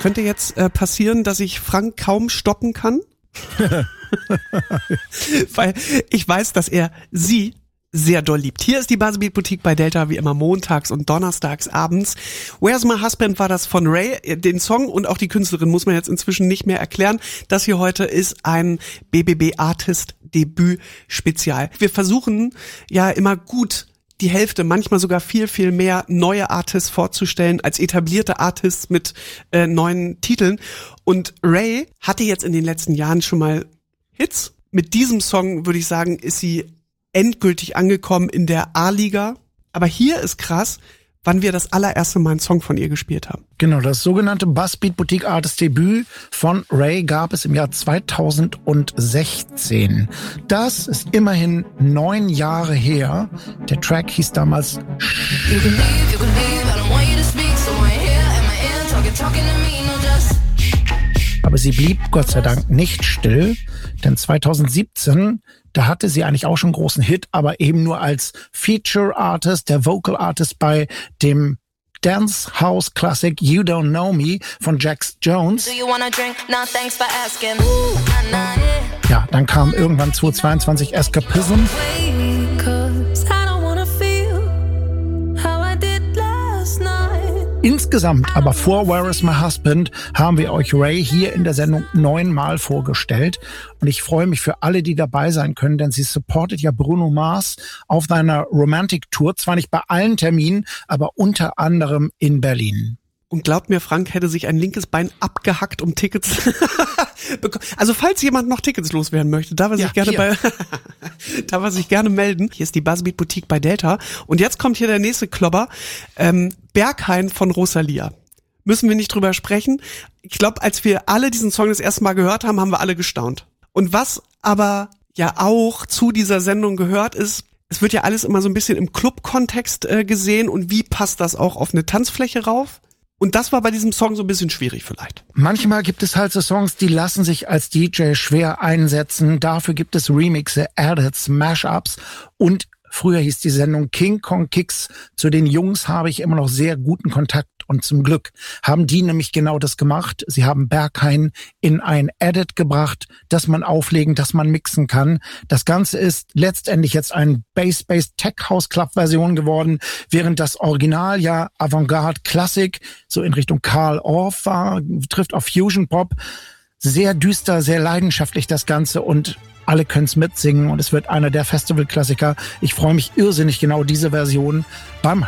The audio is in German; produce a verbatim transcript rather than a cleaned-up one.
könnte jetzt äh, passieren, dass ich Frank kaum stoppen kann. Weil ich weiß, dass er sie sehr doll liebt. Hier ist die Buzzbeat Boutique bei Delta, wie immer montags und donnerstags abends. Where's My Husband war das von Ray. Den Song und auch die Künstlerin muss man jetzt inzwischen nicht mehr erklären. Das hier heute ist ein B B B Artist Debüt Spezial. Wir versuchen ja immer gut die Hälfte, manchmal sogar viel, viel mehr neue Artists vorzustellen als etablierte Artists mit äh, neuen Titeln. Und Ray hatte jetzt in den letzten Jahren schon mal Hits. Mit diesem Song, würde ich sagen, ist sie endgültig angekommen in der A-Liga. Aber hier ist krass, wann wir das allererste Mal einen Song von ihr gespielt haben. Genau, das sogenannte Buzzbeat Boutique Artist Debüt von Ray gab es im Jahr zweitausendsechzehn. Das ist immerhin neun Jahre her. Der Track hieß damals You can leave, you can leave, I don't want you to speak, so I'm here at my ear, talking, talking to me, no just. Aber sie blieb Gott sei Dank nicht still, denn zweitausendsiebzehn, da hatte sie eigentlich auch schon einen großen Hit, aber eben nur als Feature Artist, der Vocal Artist bei dem Dance House Classic You Don't Know Me von Jax Jones. Do you wanna drink? Nah, thanks for asking. Ooh, nah, nah, yeah. Ja, dann kam irgendwann zweitausendzweiundzwanzig Escapism. Wait, 'cause I don't wanna feel how I did last night. Insgesamt aber vor Where Is My Husband haben wir euch Ray hier in der Sendung neunmal vorgestellt. Und ich freue mich für alle, die dabei sein können, denn sie supportet ja Bruno Mars auf seiner Romantic Tour. Zwar nicht bei allen Terminen, aber unter anderem in Berlin. Und glaubt mir, Frank hätte sich ein linkes Bein abgehackt, um Tickets bekommen. Also falls jemand noch Tickets loswerden möchte, darf er sich Ja, gerne bei darf er sich gerne melden. Hier ist die Buzzbeat Boutique bei Delta. Und jetzt kommt hier der nächste Klopper. Ähm, Berghain von Rosalia. Müssen wir nicht drüber sprechen. Ich glaube, als wir alle diesen Song das erste Mal gehört haben, haben wir alle gestaunt. Und was aber ja auch zu dieser Sendung gehört ist, es wird ja alles immer so ein bisschen im Club-Kontext äh, gesehen. Und wie passt das auch auf eine Tanzfläche rauf? Und das war bei diesem Song so ein bisschen schwierig vielleicht. Manchmal gibt es halt so Songs, die lassen sich als D J schwer einsetzen. Dafür gibt es Remixe, Edits, Mashups und früher hieß die Sendung King Kong Kicks. Zu den Jungs habe ich immer noch sehr guten Kontakt und zum Glück haben die nämlich genau das gemacht. Sie haben Berghain in ein Edit gebracht, das man auflegen, das man mixen kann. Das Ganze ist letztendlich jetzt ein Bass-Based Tech House Club Version geworden, während das Original ja Avantgarde Klassik so in Richtung Carl Orff war, trifft auf Fusion Pop. Sehr düster, sehr leidenschaftlich das Ganze und alle können es mitsingen und es wird einer der Festivalklassiker. Ich freue mich irrsinnig genau diese Version beim